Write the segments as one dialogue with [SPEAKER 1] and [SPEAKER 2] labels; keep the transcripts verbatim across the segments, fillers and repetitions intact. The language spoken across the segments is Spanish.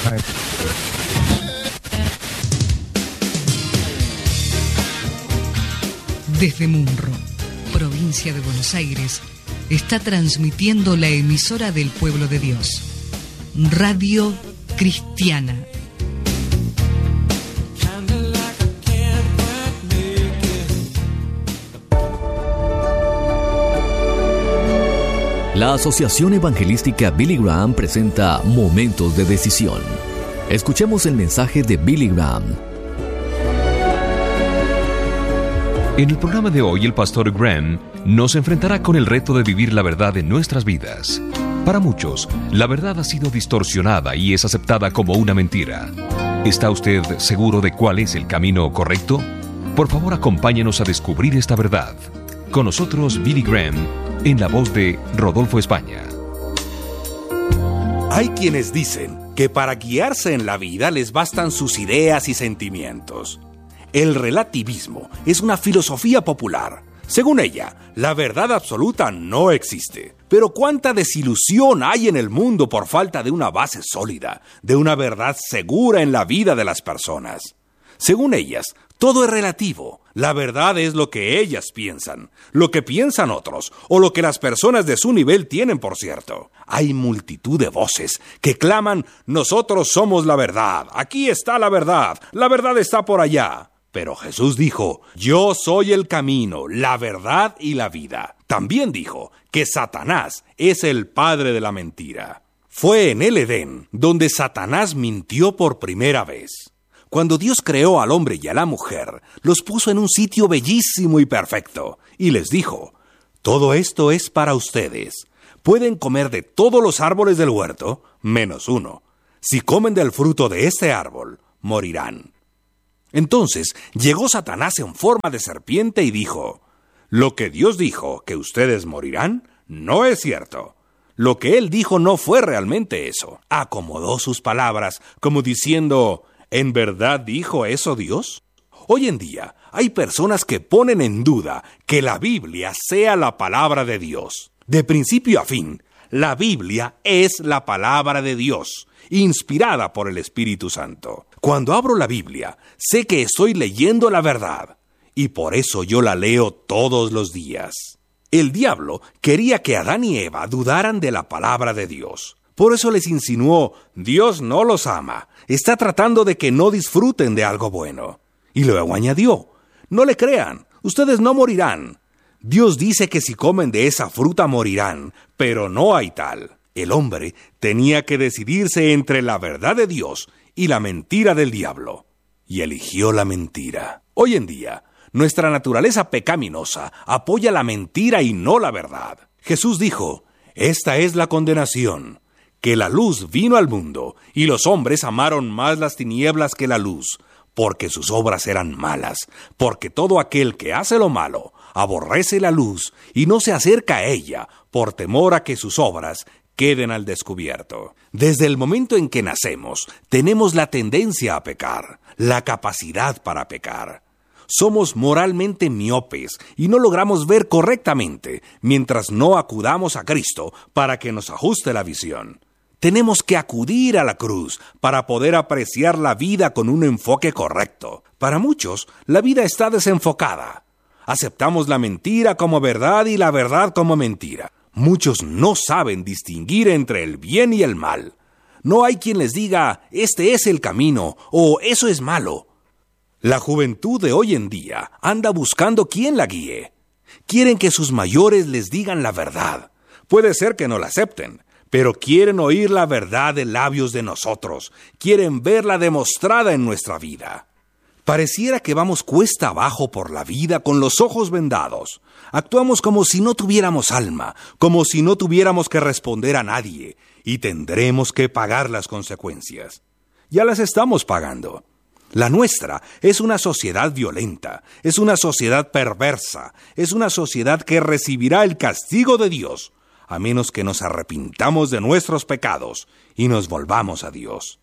[SPEAKER 1] Desde Munro, provincia de Buenos Aires, está transmitiendo la emisora del Pueblo de Dios, Radio Cristiana.
[SPEAKER 2] La Asociación Evangelística Billy Graham presenta Momentos de Decisión. Escuchemos el mensaje de Billy Graham.
[SPEAKER 3] En el programa de hoy, el pastor Graham nos enfrentará con el reto de vivir la verdad en nuestras vidas. Para muchos, la verdad ha sido distorsionada y es aceptada como una mentira. ¿Está usted seguro de cuál es el camino correcto? Por favor, acompáñenos a descubrir esta verdad. Con nosotros, Billy Graham, en la voz de Rodolfo España.
[SPEAKER 4] Hay quienes dicen que para guiarse en la vida les bastan sus ideas y sentimientos. El relativismo es una filosofía popular. Según ella, la verdad absoluta no existe. Pero cuánta desilusión hay en el mundo por falta de una base sólida, de una verdad segura en la vida de las personas. Según ellas, todo es relativo. La verdad es lo que ellas piensan, lo que piensan otros, o lo que las personas de su nivel tienen, por cierto. Hay multitud de voces que claman: nosotros somos la verdad, aquí está la verdad, la verdad está por allá. Pero Jesús dijo: yo soy el camino, la verdad y la vida. También dijo que Satanás es el padre de la mentira. Fue en el Edén donde Satanás mintió por primera vez. Cuando Dios creó al hombre y a la mujer, los puso en un sitio bellísimo y perfecto, y les dijo: todo esto es para ustedes. Pueden comer de todos los árboles del huerto, menos uno. Si comen del fruto de este árbol, morirán. Entonces llegó Satanás en forma de serpiente y dijo: lo que Dios dijo, que ustedes morirán, no es cierto. Lo que él dijo no fue realmente eso. Acomodó sus palabras como diciendo: ¿en verdad dijo eso Dios? Hoy en día hay personas que ponen en duda que la Biblia sea la palabra de Dios. De principio a fin, la Biblia es la palabra de Dios, inspirada por el Espíritu Santo. Cuando abro la Biblia, sé que estoy leyendo la verdad, y por eso yo la leo todos los días. El diablo quería que Adán y Eva dudaran de la palabra de Dios. Por eso les insinuó: Dios no los ama, está tratando de que no disfruten de algo bueno. Y luego añadió: no le crean, ustedes no morirán. Dios dice que si comen de esa fruta morirán, pero no hay tal. El hombre tenía que decidirse entre la verdad de Dios y la mentira del diablo, y eligió la mentira. Hoy en día, nuestra naturaleza pecaminosa apoya la mentira y no la verdad. Jesús dijo: esta es la condenación, que la luz vino al mundo, y los hombres amaron más las tinieblas que la luz, porque sus obras eran malas, porque todo aquel que hace lo malo aborrece la luz y no se acerca a ella, por temor a que sus obras queden al descubierto. Desde el momento en que nacemos, tenemos la tendencia a pecar, la capacidad para pecar. Somos moralmente miopes y no logramos ver correctamente mientras no acudamos a Cristo para que nos ajuste la visión. Tenemos que acudir a la cruz para poder apreciar la vida con un enfoque correcto. Para muchos, la vida está desenfocada. Aceptamos la mentira como verdad y la verdad como mentira. Muchos no saben distinguir entre el bien y el mal. No hay quien les diga: este es el camino o eso es malo. La juventud de hoy en día anda buscando quién la guíe. Quieren que sus mayores les digan la verdad. Puede ser que no la acepten, pero quieren oír la verdad de labios de nosotros. Quieren verla demostrada en nuestra vida. Pareciera que vamos cuesta abajo por la vida con los ojos vendados. Actuamos como si no tuviéramos alma, como si no tuviéramos que responder a nadie, y tendremos que pagar las consecuencias. Ya las estamos pagando. La nuestra es una sociedad violenta, es una sociedad perversa, es una sociedad que recibirá el castigo de Dios, a menos que nos arrepintamos de nuestros pecados y nos volvamos a Dios.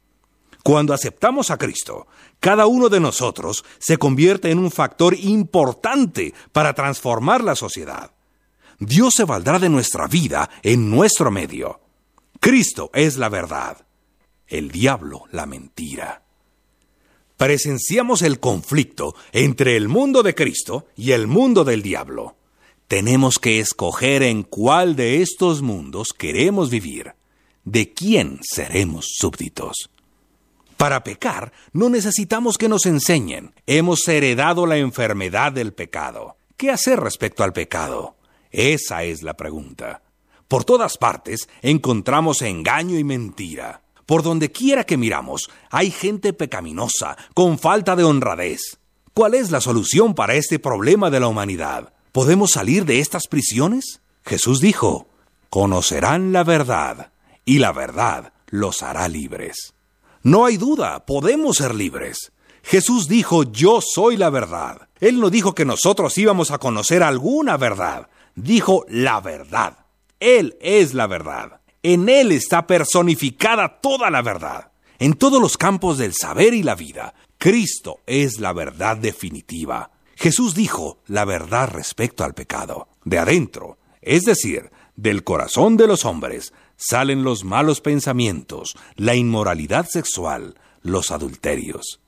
[SPEAKER 4] Cuando aceptamos a Cristo, cada uno de nosotros se convierte en un factor importante para transformar la sociedad. Dios se valdrá de nuestra vida en nuestro medio. Cristo es la verdad. el diablo la mentira. Presenciamos el conflicto entre el mundo de Cristo y el mundo del diablo. Tenemos que escoger en cuál de estos mundos queremos vivir. ¿De quién seremos súbditos? Para pecar, no necesitamos que nos enseñen. Hemos heredado la enfermedad del pecado. ¿Qué hacer respecto al pecado? Esa es la pregunta. Por todas partes encontramos engaño y mentira. Por donde quiera que miramos, hay gente pecaminosa, con falta de honradez. ¿Cuál es la solución para este problema de la humanidad? ¿Podemos salir de estas prisiones? Jesús dijo, conocerán la verdad, y la verdad los hará libres. No hay duda, podemos ser libres. Jesús dijo, yo soy la verdad. Él no dijo que nosotros íbamos a conocer alguna verdad. Dijo la verdad. Él es la verdad. En Él está personificada toda la verdad. En todos los campos del saber y la vida, Cristo es la verdad definitiva. Jesús dijo la verdad respecto al pecado. De adentro, es decir, del corazón de los hombres, salen los malos pensamientos, la inmoralidad sexual, los adulterios.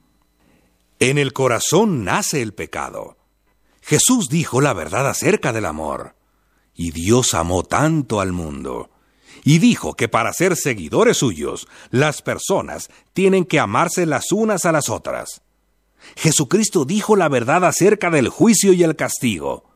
[SPEAKER 4] En el corazón nace el pecado. Jesús dijo la verdad acerca del amor. Y Dios amó tanto al mundo. Y dijo que para ser seguidores suyos, las personas tienen que amarse las unas a las otras. Jesucristo dijo la verdad acerca del juicio y el castigo.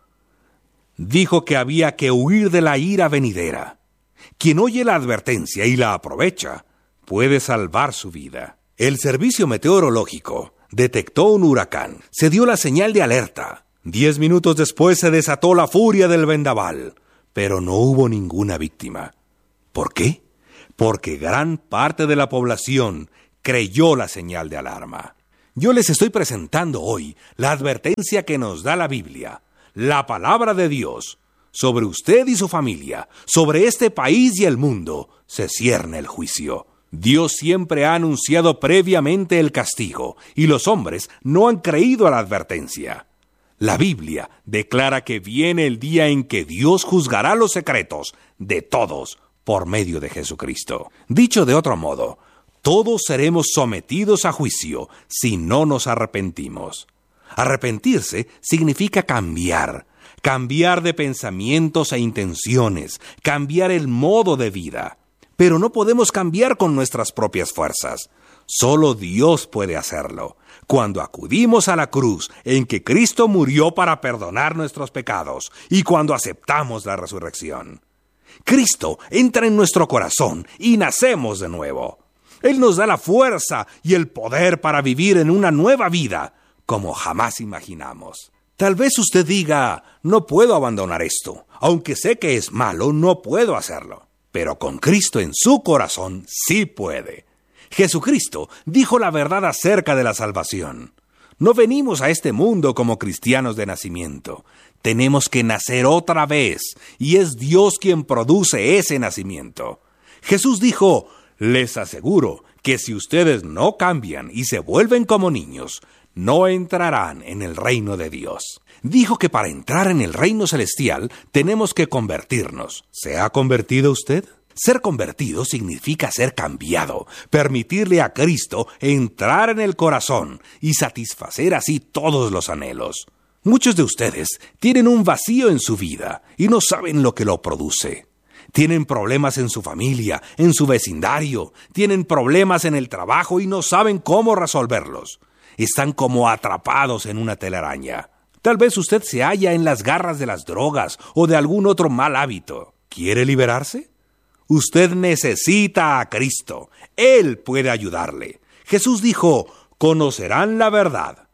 [SPEAKER 4] Dijo que había que huir de la ira venidera. Quien oye la advertencia y la aprovecha, puede salvar su vida. El servicio meteorológico detectó un huracán. Se dio la señal de alerta. Diez minutos después se desató la furia del vendaval, pero no hubo ninguna víctima. ¿Por qué? Porque gran parte de la población creyó la señal de alarma. Yo les estoy presentando hoy la advertencia que nos da la Biblia, la palabra de Dios. Sobre usted y su familia, sobre este país y el mundo, se cierne el juicio. Dios siempre ha anunciado previamente el castigo, y los hombres no han creído a la advertencia. La Biblia declara que viene el día en que Dios juzgará los secretos de todos por medio de Jesucristo. Dicho de otro modo, todos seremos sometidos a juicio si no nos arrepentimos. Arrepentirse significa cambiar, cambiar de pensamientos e intenciones, cambiar el modo de vida. Pero no podemos cambiar con nuestras propias fuerzas. Solo Dios puede hacerlo. Cuando acudimos a la cruz en que Cristo murió para perdonar nuestros pecados y cuando aceptamos la resurrección. Cristo entra en nuestro corazón y nacemos de nuevo. Él nos da la fuerza y el poder para vivir en una nueva vida como jamás imaginamos. Tal vez usted diga, no puedo abandonar esto. Aunque sé que es malo, no puedo hacerlo. Pero con Cristo en su corazón sí puede. Jesucristo dijo la verdad acerca de la salvación. No venimos a este mundo como cristianos de nacimiento. Tenemos que nacer otra vez, y es Dios quien produce ese nacimiento. Jesús dijo, les aseguro que si ustedes no cambian y se vuelven como niños, no entrarán en el reino de Dios. Dijo que para entrar en el reino celestial tenemos que convertirnos. ¿Se ha convertido usted? Ser convertido significa ser cambiado, permitirle a Cristo entrar en el corazón y satisfacer así todos los anhelos. Muchos de ustedes tienen un vacío en su vida y no saben lo que lo produce. Tienen problemas en su familia, en su vecindario, tienen problemas en el trabajo y no saben cómo resolverlos. Están como atrapados en una telaraña. Tal vez usted se halla en las garras de las drogas o de algún otro mal hábito. ¿Quiere liberarse? Usted necesita a Cristo. Él puede ayudarle. Jesús dijo, conocerán la verdad.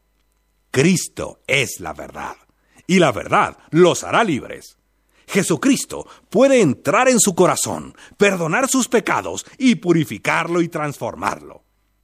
[SPEAKER 4] Cristo es la verdad. Y la verdad los hará libres. Jesucristo puede entrar en su corazón, perdonar sus pecados y purificarlo y transformarlo.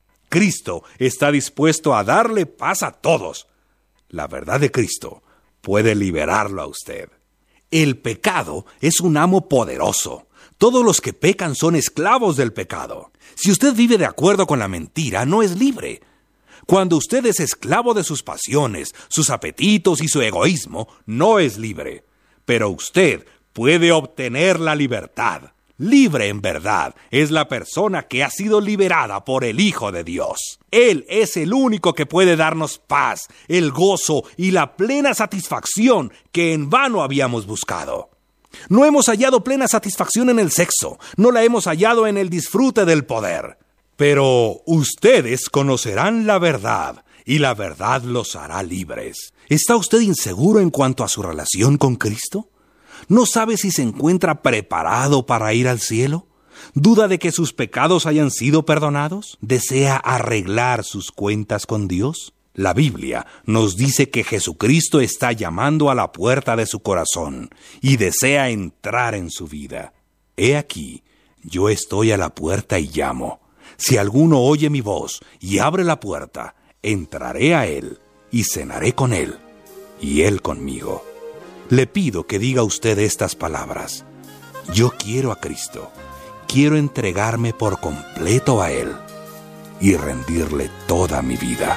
[SPEAKER 4] Cristo está dispuesto a darle paz a todos. La verdad de Cristo puede liberarlo a usted. El pecado es un amo poderoso. Todos los que pecan son esclavos del pecado. Si usted vive de acuerdo con la mentira, no es libre. Cuando usted es esclavo de sus pasiones, sus apetitos y su egoísmo, no es libre. Pero usted puede obtener la libertad. Libre en verdad es la persona que ha sido liberada por el Hijo de Dios. Él es el único que puede darnos paz, el gozo y la plena satisfacción que en vano habíamos buscado. No hemos hallado plena satisfacción en el sexo, no la hemos hallado en el disfrute del poder. Pero ustedes conocerán la verdad, y la verdad los hará libres. ¿Está usted inseguro en cuanto a su relación con Cristo? ¿No sabe si se encuentra preparado para ir al cielo? ¿Duda de que sus pecados hayan sido perdonados? ¿Desea arreglar sus cuentas con Dios? La Biblia nos dice que Jesucristo está llamando a la puerta de su corazón y desea entrar en su vida. He aquí, yo estoy a la puerta y llamo. Si alguno oye mi voz y abre la puerta, entraré a él y cenaré con él y él conmigo. Le pido que diga usted estas palabras. Yo quiero a Cristo. Quiero entregarme por completo a Él y rendirle toda mi vida.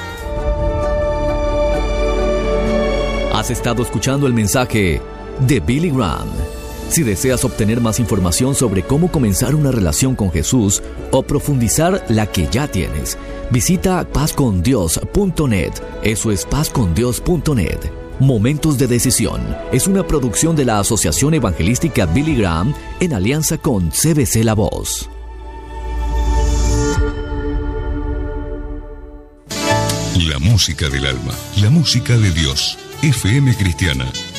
[SPEAKER 2] Has estado escuchando el mensaje de Billy Graham. Si deseas obtener más información sobre cómo comenzar una relación con Jesús o profundizar la que ya tienes, visita paz con dios punto net. Eso es paz con dios punto net. Momentos de Decisión es una producción de la Asociación Evangelística Billy Graham en alianza con C B C La Voz.
[SPEAKER 5] La música del alma, la música de Dios. F M Cristiana